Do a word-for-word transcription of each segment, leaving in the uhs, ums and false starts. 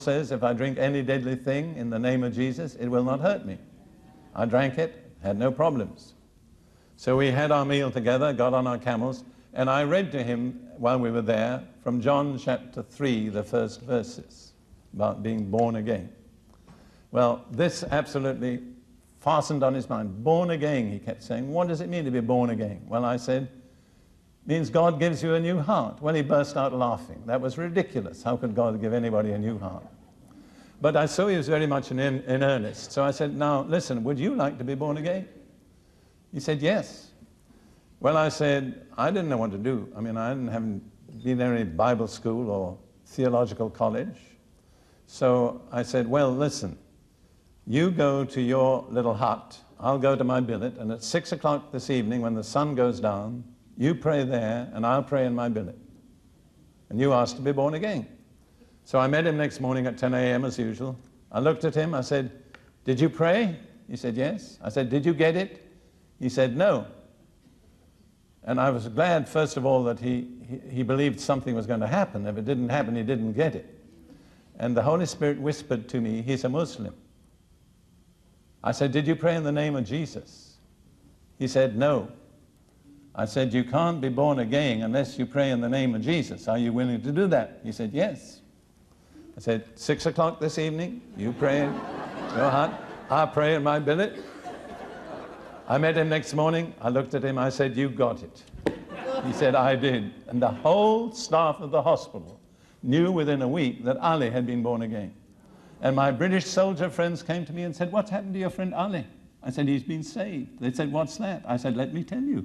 says, if I drink any deadly thing in the name of Jesus, it will not hurt me. I drank it, had no problems. So we had our meal together, got on our camels, and I read to him while we were there from John chapter three, the first verses, about being born again. Well, this absolutely fastened on his mind. Born again, he kept saying. What does it mean to be born again? Well, I said, means God gives you a new heart. Well, he burst out laughing. That was ridiculous. How could God give anybody a new heart? But I saw he was very much in, in earnest. So I said, now, listen, would you like to be born again? He said, yes. Well, I said, I didn't know what to do. I mean, I didn't, haven't been in any Bible school or theological college. So I said, well, listen, you go to your little hut, I'll go to my billet, and at six o'clock this evening when the sun goes down, you pray there, and I'll pray in my billet. And you ask to be born again. So I met him next morning at ten A M as usual. I looked at him, I said, did you pray? He said, yes. I said, did you get it? He said, no. And I was glad, first of all, that he, he, he believed something was going to happen. If it didn't happen, he didn't get it. And the Holy Spirit whispered to me, he's a Muslim. I said, did you pray in the name of Jesus? He said, no. I said, you can't be born again unless you pray in the name of Jesus. Are you willing to do that? He said, yes. I said, six o'clock this evening, you pray in your heart, I'll pray in my billet. I met him next morning, I looked at him, I said, you got it. He said, I did. And the whole staff of the hospital knew within a week that Ali had been born again. And my British soldier friends came to me and said, what's happened to your friend Ali? I said, he's been saved. They said, what's that? I said, let me tell you.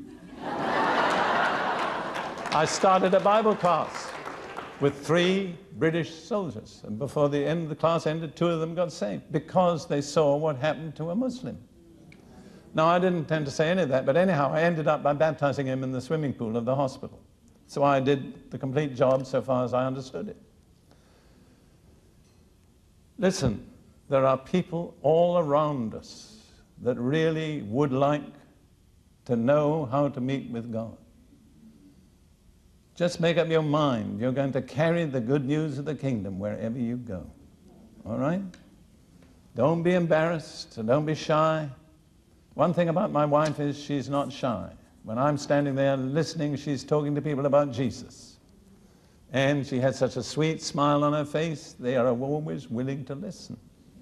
I started a Bible class with three British soldiers. And before the end of the class ended, two of them got saved because they saw what happened to a Muslim. Now, I didn't intend to say any of that, but anyhow, I ended up by baptizing him in the swimming pool of the hospital. So I did the complete job so far as I understood it. Listen, there are people all around us that really would like to know how to meet with God. Just make up your mind. You're going to carry the good news of the kingdom wherever you go. All right? Don't be embarrassed. Don't be shy. One thing about my wife is she's not shy. When I'm standing there listening, she's talking to people about Jesus. And she has such a sweet smile on her face, they are always willing to listen.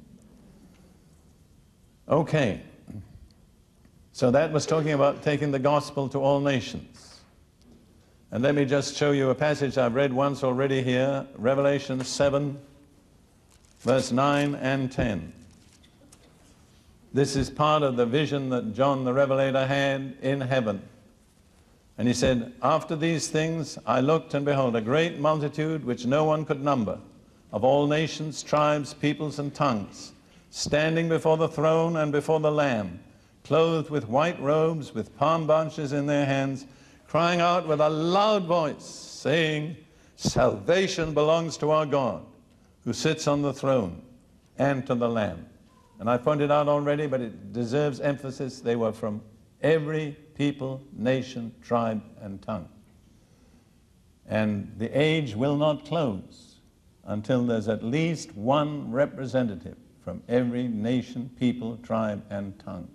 Okay. So that was talking about taking the gospel to all nations. And let me just show you a passage I've read once already here, Revelation seven, verse nine and ten. This is part of the vision that John the Revelator had in heaven. And he said, after these things I looked, and behold, a great multitude which no one could number, of all nations, tribes, peoples, and tongues, standing before the throne and before the Lamb, clothed with white robes, with palm branches in their hands, crying out with a loud voice, saying, salvation belongs to our God, who sits on the throne, and to the Lamb. And I pointed out already, but it deserves emphasis, they were from every people, nation, tribe, and tongue. And the age will not close until there's at least one representative from every nation, people, tribe, and tongue.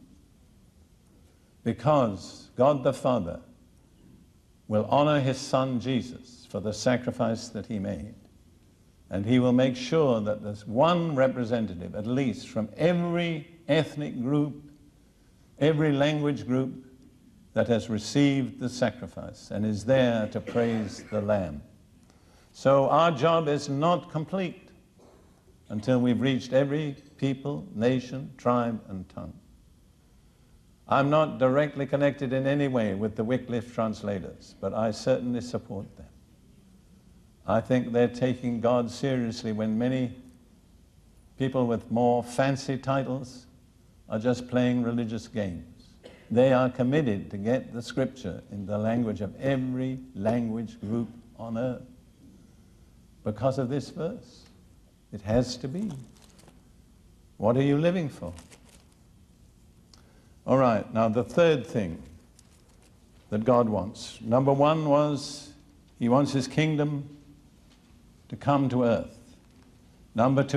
Because God the Father will honor his Son Jesus for the sacrifice that he made. And he will make sure that there's one representative, at least, from every ethnic group, every language group that has received the sacrifice and is there to praise the Lamb. So our job is not complete until we've reached every people, nation, tribe, and tongue. I'm not directly connected in any way with the Wycliffe translators, but I certainly support them. I think they're taking God seriously when many people with more fancy titles are just playing religious games. They are committed to get the scripture in the language of every language group on earth. Because of this verse, it has to be. What are you living for? All right, now the third thing that God wants. Number one was he wants his kingdom to come to earth. Number two,